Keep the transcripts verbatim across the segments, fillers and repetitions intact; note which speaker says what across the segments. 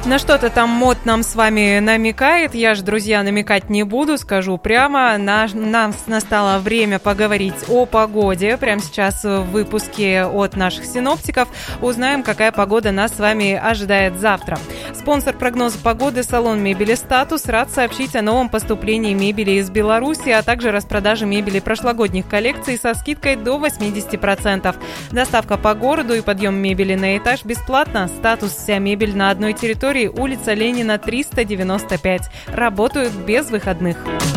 Speaker 1: На что-то там мод нам с вами намекает. Я же, друзья, намекать не буду, скажу прямо. Наш, нам настало время поговорить о погоде. Прямо сейчас в выпуске от наших синоптиков узнаем, какая погода нас с вами ожидает завтра. Спонсор прогноза погоды — салон мебели «Статус» рад сообщить о новом поступлении мебели из Беларуси, а также распродаже мебели прошлогодних коллекций со скидкой до восемьдесят процентов. Доставка по городу и подъем мебели на этаж бесплатно. «Статус» — вся мебель на одной территории. Улица Ленина, триста девяносто пять. Работают без выходных.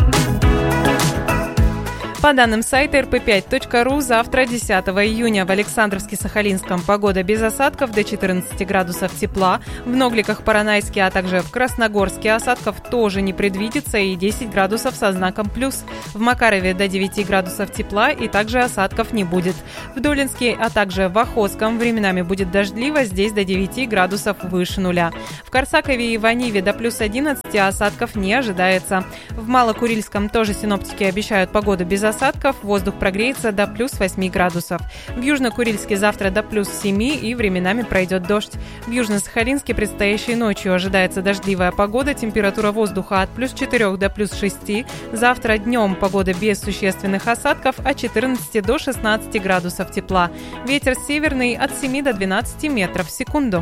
Speaker 1: По данным сайта эр пэ пять точка ру, завтра, десятого июня, в Александровске-Сахалинском погода без осадков до четырнадцати градусов тепла, в Ногликах-Поронайске, а также в Красногорске осадков тоже не предвидится и десять градусов со знаком плюс. В Макарове до девяти градусов тепла и также осадков не будет. В Долинске, а также в Охотском временами будет дождливо, здесь до девяти градусов выше нуля. В Корсакове и Ваниве до плюс одиннадцати осадков не ожидается. В Малокурильском тоже синоптики обещают погоду без осадков. осадков, воздух прогреется до плюс восьми градусов. В Южно-Курильске завтра до плюс семи и временами пройдет дождь. В Южно-Сахалинске предстоящей ночью ожидается дождливая погода, температура воздуха от плюс четырёх до плюс шести. Завтра днем погода без существенных осадков от четырнадцати до шестнадцати градусов тепла. Ветер северный от семи до двенадцати метров в секунду.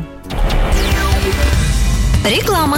Speaker 2: Реклама.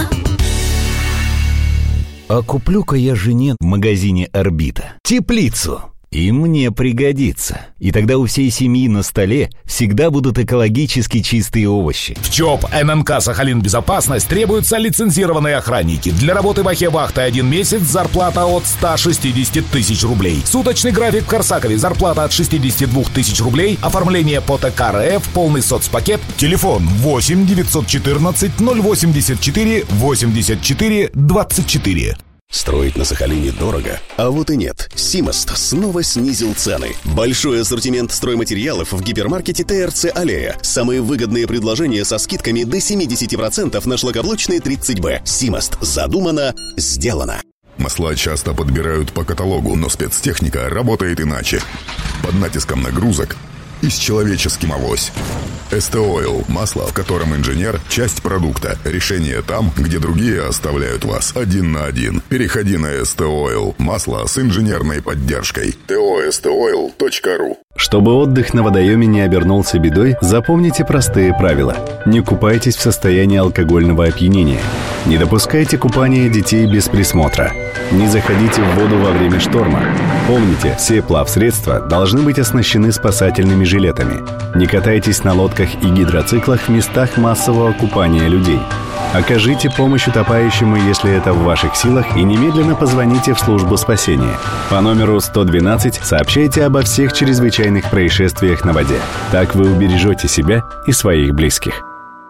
Speaker 3: А куплю-ка я жене в магазине «Орбита» теплицу. И мне пригодится. И тогда у всей семьи на столе всегда будут экологически чистые овощи.
Speaker 4: В ЧОП эн эн ка «Сахалин Безопасность» требуются лицензированные охранники. Для работы в Ахе-Вахте один месяц зарплата от ста шестидесяти тысяч рублей. Суточный график в Корсакове зарплата от шестидесяти двух тысяч рублей. Оформление по тэ ка эр эф, полный соцпакет. Телефон восемь девятьсот четырнадцать ноль восемьдесят четыре восемьдесят четыре двадцать четыре.
Speaker 5: Строить на Сахалине дорого? А вот и нет. Симост снова снизил цены. Большой ассортимент стройматериалов в гипермаркете тэ эр цэ «Аллея». Самые выгодные предложения со скидками до семидесяти процентов на шлакоблочные тридцать бэ. Симост. Задумано, сделано.
Speaker 6: Масла часто подбирают по каталогу, но спецтехника работает иначе. Под натиском нагрузок и с человеческим авось. эс тэ Oil – масло, в котором инженер – часть продукта. Решение там, где другие оставляют вас один на один. Переходи на эс тэ Oil – масло с инженерной поддержкой. тэ о эс тэ ойл точка ру.
Speaker 7: Чтобы отдых на водоеме не обернулся бедой, запомните простые правила. Не купайтесь в состоянии алкогольного опьянения. Не допускайте купания детей без присмотра. Не заходите в воду во время шторма. Помните, все плавсредства должны быть оснащены спасательными жилетами. Не катайтесь на лодках и гидроциклах в местах массового купания людей. Окажите помощь утопающему, если это в ваших силах, и немедленно позвоните в службу спасения. По номеру сто двенадцать сообщайте обо всех чрезвычайных происшествиях на воде. Так вы убережете себя и своих близких.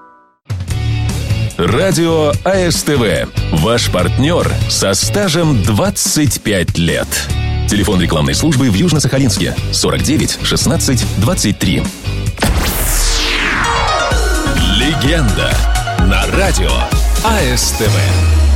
Speaker 8: Радио а эс тэ вэ. Ваш партнер со стажем двадцать пять лет. Телефон рекламной службы в Южно-Сахалинске сорок девять шестнадцать двадцать три. Легенда на радио а эс тэ вэ.